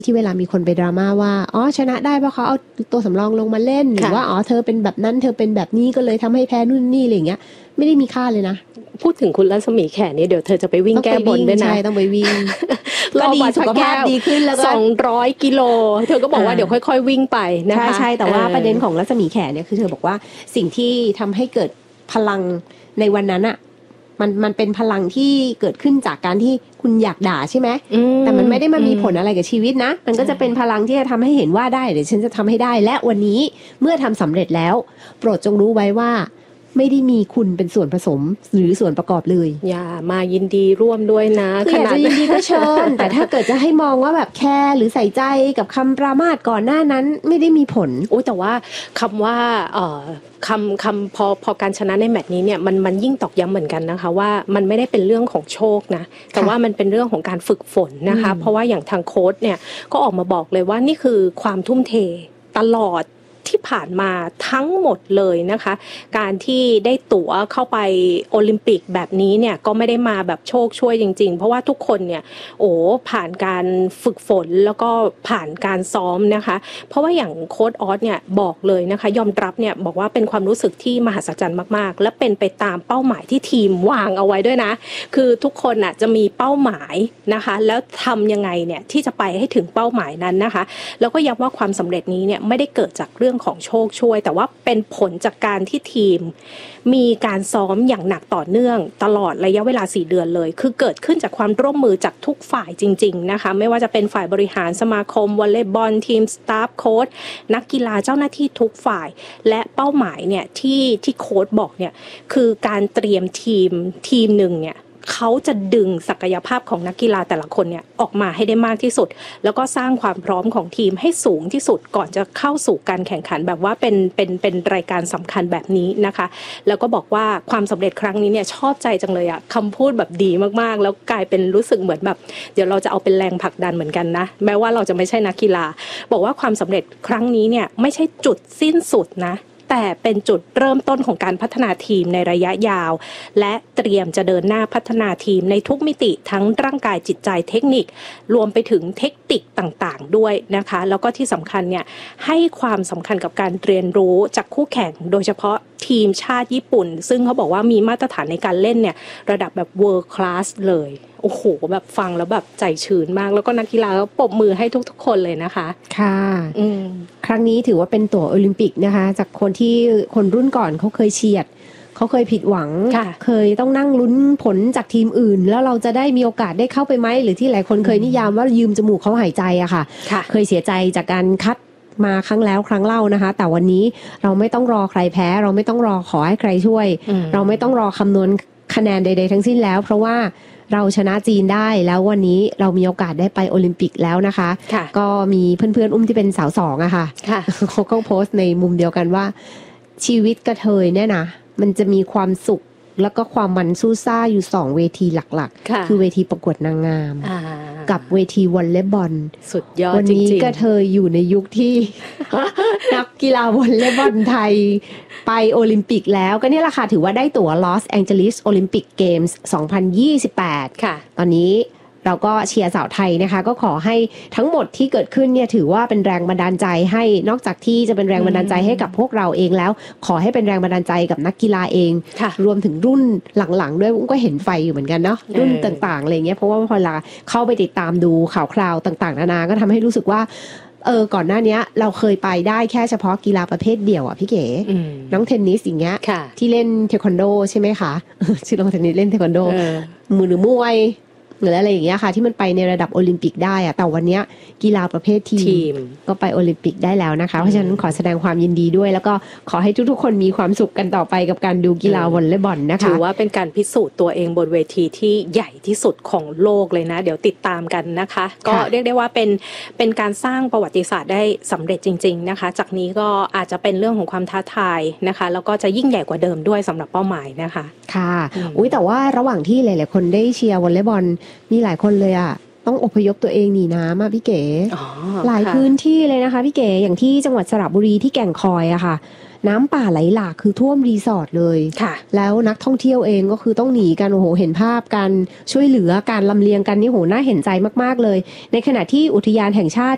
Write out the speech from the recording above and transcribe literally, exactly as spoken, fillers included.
ที่เวลามีคนไปดราม่าว่าอ๋อชนะได้เพราะเขาเอาตัวสำรองลงมาเล่นหรือว่าอ๋อเธอเป็นแบบนั้นเธอเป็นแบบนี้ก็เลยทำให้แพ้นู่นนี่อะไรอย่างเงี้ยไม่ได้มีค่าเลยนะพูดถึงคุณรัศมีแขนี่เดี๋ยวเธอจะไปวิ่งแก้บนด้วยนะใช่ต้องไปวิ่งก็ดีสุขภาพดีขึ้นแล้วก็สองร้อยกิโลเธอก็บอกว่าเดี๋ยวค่อยๆวิ่งไปนะคะใช่ๆแต่ว่าประเด็นของรัศมีแขเนี่ยคือเธอบอกว่าสิ่งที่ทำให้เกิดพลังในวันนั้นอะมันมันเป็นพลังที่เกิดขึ้นจากการที่คุณอยากด่าใช่ไหมแต่มันไม่ได้มามีผลอะไรกับชีวิตนะมันก็จะเป็นพลังที่จะทำให้เห็นว่าได้เดี๋ยวฉันจะทำให้ได้และวันนี้เมื่อทำสำเร็จแล้วโปรดจงรู้ไว้ว่าไม่ได้มีคุณเป็นส่วนผสมหรือส่วนประกอบเลยอย่ามายินดีร่วมด้วยนะขนาดยินดีก็เชิญแต่ถ้าเกิดจะให้มองว่าแบบแคร์หรือใส่ใจกับคำปรามาสก่อนหน้านั้นไม่ได้มีผลโอ้แต่ว่าคำว่าเอ่อคำคำพอพอการชนะในแมตช์นี้เนี่ยมันมันยิ่งตอกย้ำเหมือนกันนะคะว่ามันไม่ได้เป็นเรื่องของโชคนะแต่ว่ามันเป็นเรื่องของการฝึกฝนนะคะเพราะว่าอย่างทางโค้ชเนี่ยก็ออกมาบอกเลยว่านี่คือความทุ่มเทตลอดที่ผ่านมาทั้งหมดเลยนะคะการที่ได้ตั๋วเข้าไปโอลิมปิกแบบนี้เนี่ยก็ไม่ได้มาแบบโชคช่วยจริงๆเพราะว่าทุกคนเนี่ยโอ้ผ่านการฝึกฝนแล้วก็ผ่านการซ้อมนะคะเพราะว่าอย่างโค้ชออสเนี่ยบอกเลยนะคะยอมรับเนี่ยบอกว่าเป็นความรู้สึกที่มหัศจรรย์มากๆและเป็นไปตามเป้าหมายที่ทีมวางเอาไว้ด้วยนะคือทุกคนน่ะจะมีเป้าหมายนะคะแล้วทำยังไงเนี่ยที่จะไปให้ถึงเป้าหมายนั้นนะคะแล้วก็ย้ำว่าความสำเร็จนี้เนี่ยไม่ได้เกิดจากเรื่องของโชคช่วยแต่ว่าเป็นผลจากการที่ทีมมีการซ้อมอย่างหนักต่อเนื่องตลอดระยะเวลาสี่เดือนเลยคือเกิดขึ้นจากความร่วมมือจากทุกฝ่ายจริงๆนะคะไม่ว่าจะเป็นฝ่ายบริหารสมาคมวอลเลย์บอลทีมสตาฟโค้ชนักกีฬาเจ้าหน้าที่ทุกฝ่ายและเป้าหมายเนี่ยที่ที่โค้ชบอกเนี่ยคือการเตรียมทีมทีมหนึ่งเนี่ยเขาจะดึงศักยภาพของนักกีฬาแต่ละคนเนี่ยออกมาให้ได้มากที่สุดแล้วก็สร้างความพร้อมของทีมให้สูงที่สุดก่อนจะเข้าสู่การแข่งขันแบบว่าเป็นเป็นเป็นรายการสำคัญแบบนี้นะคะแล้วก็บอกว่าความสำเร็จครั้งนี้เนี่ยชอบใจจังเลยอะคำพูดแบบดีมากๆแล้วกลายเป็นรู้สึกเหมือนแบบเดี๋ยวเราจะเอาเป็นแรงผลักดันเหมือนกันนะแม้ว่าเราจะไม่ใช่นักกีฬาบอกว่าความสำเร็จครั้งนี้เนี่ยไม่ใช่จุดสิ้นสุดนะแต่เป็นจุดเริ่มต้นของการพัฒนาทีมในระยะยาวและเตรียมจะเดินหน้าพัฒนาทีมในทุกมิติทั้งร่างกายจิตใจเทคนิครวมไปถึงเทคนิคต่างๆด้วยนะคะแล้วก็ที่สำคัญเนี่ยให้ความสำคัญกับการเรียนรู้จากคู่แข่งโดยเฉพาะทีมชาติญี่ปุ่นซึ่งเขาบอกว่ามีมาตรฐานในการเล่นเนี่ยระดับแบบ world class เลยโอ้โหแบบฟังแล้วแบบใจชื้นมากแล้วก็นักกีฬาก็ปรบมือให้ทุกๆคนเลยนะคะค่ะครั้งนี้ถือว่าเป็นตั๋วโอลิมปิกนะคะจากคนที่คนรุ่นก่อนเขาเคยเฉียดเขาเคยผิดหวังเคยต้องนั่งลุ้นผลจากทีมอื่นแล้วเราจะได้มีโอกาสได้เข้าไปไหมหรือที่หลายคนเคยนิยามว่ายืมจมูกเขาหายใจอะค่ะเคยเสียใจจากการคัดมาครั้งแล้วครั้งเล่านะคะแต่วันนี้เราไม่ต้องรอใครแพ้เราไม่ต้องรอขอให้ใครช่วยเราไม่ต้องรอคำนวณคะแนนใดๆทั้งสิ้นแล้วเพราะว่าเราชนะจีนได้แล้ววันนี้เรามีโอกาสได้ไปโอลิมปิกแล้วนะคะก็มีเพื่อนๆอุ้มที่เป็นสาวสองอะค่ะเขาก็โพสต์ในมุมเดียวกันว่าชีวิตกระเทยเนี่ยนะมันจะมีความสุขแล้วก็ความมันสู้ซ่าอยู่สองเวทีหลักๆคือเวทีประกวดนางงามกับเวทีวอลเลย์บอลสุดยอดจริงๆวันนี้กระเทยอยู่ในยุคที่ นักกีฬาวอลเลย์บอลไทยไปโอลิมปิกแล้วก็นี่แหละค่ะถือว่าได้ตั๋วลอสแองเจลิสโอลิมปิกเกมส์สองพันยี่สิบแปดค่ะตอนนี้เราก็เชียร์สาวไทยนะคะก็ขอให้ทั้งหมดที่เกิดขึ้นเนี่ยถือว่าเป็นแรงบันดาลใจให้นอกจากที่จะเป็นแรงบันดาลใจให้กับพวกเราเองแล้วขอให้เป็นแรงบันดาลใจกับนักกีฬาเองรวมถึงรุ่นหลังๆด้วยก็เห็นไฟอยู่เหมือนกันเนาะรุ่นต่างๆอะไรเงี้ยเพราะว่าพอเราเข้าไปติดตามดูข่าวคราวต่างๆนานาก็ทำให้รู้สึกว่าเออก่อนหน้านี้เราเคยไปได้แค่เฉพาะกีฬาประเภทเดี่ยวอ่ะพี่เก๋น้องเทนนิสอย่างเงี้ยที่เล่นเทควันโดใช่ไหมคะชื่อน้องเทนนิสเล่นเทควันโดมือหรือมวยหรืออะไรอย่างเงี้ยค่ะที่มันไปในระดับโอลิมปิกได้อะแต่วันนี้กีฬาประเภททีมก็ไปโอลิมปิกได้แล้วนะคะเพราะฉะนั้นขอแสดงความยินดีด้วยแล้วก็ขอให้ทุกๆคนมีความสุขกันต่อไปกับการดูกีฬาวอลเลย์บอลนะคะถือว่าเป็นการพิสูจน์ตัวเองบนเวทีที่ใหญ่ที่สุดของโลกเลยนะเดี๋ยวติดตามกันนะคะก็เรียกได้ว่าเป็นเป็นการสร้างประวัติศาสตร์ได้สำเร็จจริงๆนะคะจากนี้ก็อาจจะเป็นเรื่องของความท้าทายนะคะแล้วก็จะยิ่งใหญ่กว่าเดิมด้วยสำหรับเป้าหมายนะคะค่ะอุ้ยแต่ว่าระหว่างที่หลายๆคนได้เชียร์วอลเลย์บอลมีหลายคนเลยอ่ะต้องอพยพตัวเองหนีน้ำอ่ะพี่เก๋หลายพื้นที่เลยนะคะพี่เก๋อย่างที่จังหวัดสระบุรีที่แก่งคอยอะค่ะน้ำป่าไหลหลากคือท่วมรีสอร์ทเลยแล้วนักท่องเที่ยวเองก็คือต้องหนีกันโอ้โหเห็นภาพการช่วยเหลือการลำเลียงกันนี่โหน่าเห็นใจมากๆเลยในขณะที่อุทยานแห่งชาติ